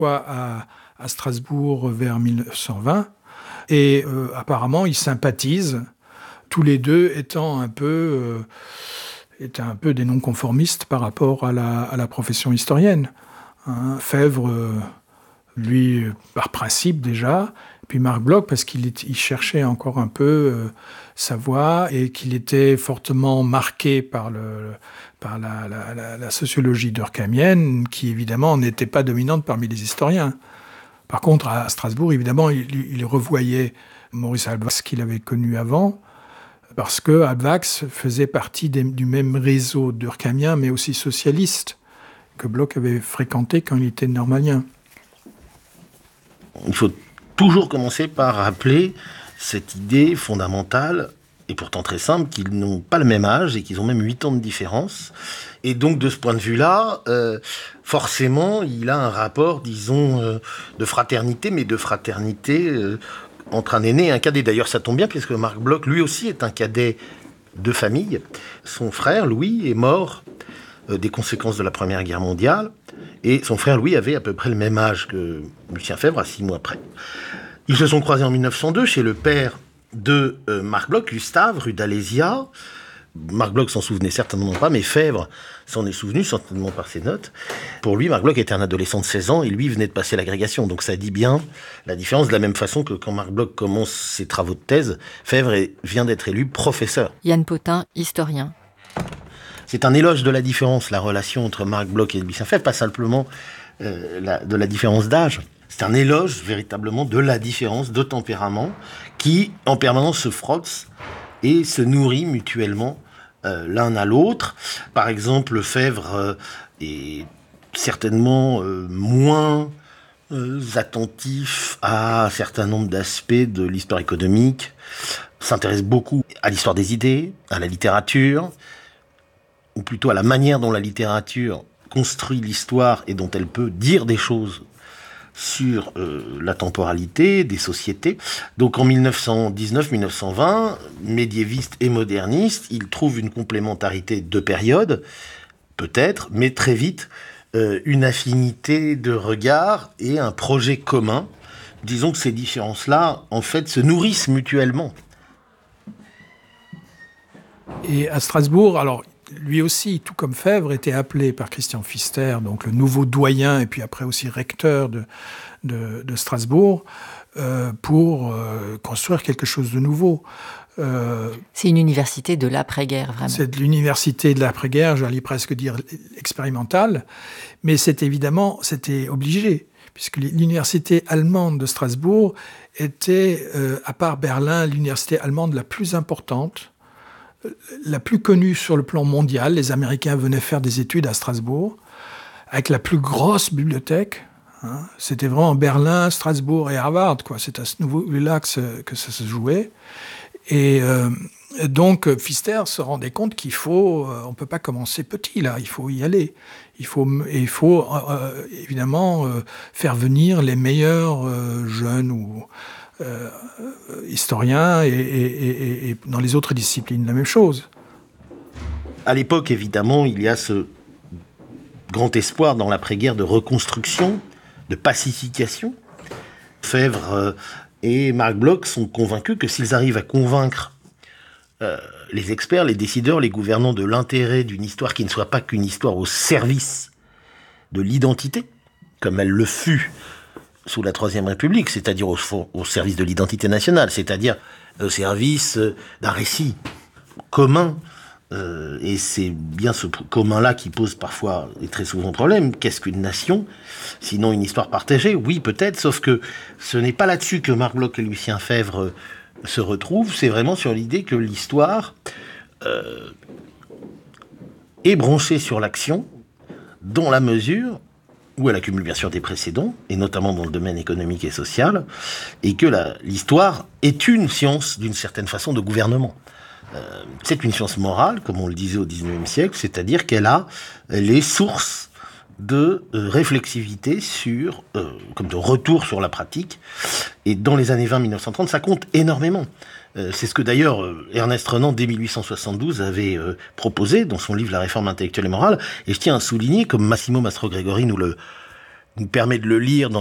à Strasbourg vers 1920. Et apparemment, ils sympathisent, tous les deux étant un peu des non-conformistes par rapport à la profession historienne. Hein, Febvre, lui, par principe déjà, puis Marc Bloch, parce qu'il cherchait encore un peu sa voie et qu'il était fortement marqué par la sociologie durkheimienne, qui évidemment n'était pas dominante parmi les historiens. Par contre, à Strasbourg, évidemment, il revoyait Maurice Halbwachs qu'il avait connu avant, parce que Halbwachs faisait partie du même réseau durkheimien, mais aussi socialiste, que Bloch avait fréquenté quand il était normalien. Il faut toujours commencer par rappeler cette idée fondamentale, et pourtant très simple, qu'ils n'ont pas le même âge et qu'ils ont même 8 ans de différence. Et donc, de ce point de vue-là, forcément, il a un rapport, disons, de fraternité, mais de fraternité entre un aîné et un cadet. D'ailleurs, ça tombe bien, puisque Marc Bloch, lui aussi, est un cadet de famille. Son frère, Louis, est mort des conséquences de la Première Guerre mondiale. Et son frère Louis avait à peu près le même âge que Lucien Febvre, à 6 mois près. Ils se sont croisés en 1902 chez le père de Marc Bloch, Gustave, rue d'Alésia. Marc Bloch s'en souvenait certainement pas, mais Febvre s'en est souvenu, certainement par ses notes. Pour lui, Marc Bloch était un adolescent de 16 ans et lui venait de passer l'agrégation. Donc ça dit bien la différence, de la même façon que quand Marc Bloch commence ses travaux de thèse, Febvre vient d'être élu professeur. Yann Potin, historien. C'est un éloge de la différence, la relation entre Marc Bloch et Lucien Febvre, pas simplement de la différence d'âge. C'est un éloge véritablement de la différence de tempérament qui, en permanence, se frottent et se nourrit mutuellement l'un à l'autre. Par exemple, Febvre est certainement moins attentif à un certain nombre d'aspects de l'histoire économique, s'intéresse beaucoup à l'histoire des idées, à la littérature, ou plutôt à la manière dont la littérature construit l'histoire et dont elle peut dire des choses sur la temporalité des sociétés. Donc en 1919-1920, médiéviste et moderniste, il trouve une complémentarité de périodes, peut-être, mais très vite, une affinité de regard et un projet commun. Disons que ces différences-là, en fait, se nourrissent mutuellement. Et à Strasbourg, alors, lui aussi, tout comme Febvre, était appelé par Christian Pfister, donc le nouveau doyen et puis après aussi recteur de Strasbourg, pour construire quelque chose de nouveau. C'est une université de l'après-guerre, vraiment. C'est l'université de l'après-guerre, j'allais presque dire expérimentale, mais c'était obligé, puisque l'université allemande de Strasbourg était, à part Berlin, l'université allemande la plus importante, la plus connue sur le plan mondial. Les Américains venaient faire des études à Strasbourg, avec la plus grosse bibliothèque. Hein. C'était vraiment Berlin, Strasbourg et Harvard, quoi. C'est à ce niveau-là que ça se jouait. Et donc, Pfister se rendait compte on peut pas commencer petit, là. Il faut y aller. Il faut évidemment faire venir les meilleurs jeunes ou historiens et dans les autres disciplines, la même chose. À l'époque, évidemment, il y a ce grand espoir dans l'après-guerre de reconstruction, de pacification. Febvre et Marc Bloch sont convaincus que s'ils arrivent à convaincre les experts, les décideurs, les gouvernants de l'intérêt d'une histoire qui ne soit pas qu'une histoire au service de l'identité, comme elle le fut sous la Troisième République, c'est-à-dire au service de l'identité nationale, c'est-à-dire au service d'un récit commun. Et c'est bien ce commun-là qui pose parfois et très souvent problème. Qu'est-ce qu'une nation ? Sinon une histoire partagée ? Oui, peut-être, sauf que ce n'est pas là-dessus que Marc Bloch et Lucien Febvre se retrouvent. C'est vraiment sur l'idée que l'histoire est branchée sur l'action dans la mesure où elle accumule bien sûr des précédents, et notamment dans le domaine économique et social, et que l'histoire est une science, d'une certaine façon, de gouvernement. C'est une science morale, comme on le disait au XIXe siècle, c'est-à-dire qu'elle a les sources de réflexivité comme de retour sur la pratique. Et dans les années 20-1930, ça compte énormément. C'est ce que d'ailleurs Ernest Renan, dès 1872, avait proposé dans son livre La réforme intellectuelle et morale. Et je tiens à souligner, comme Massimo Mastro Gregori nous le nous permet de le lire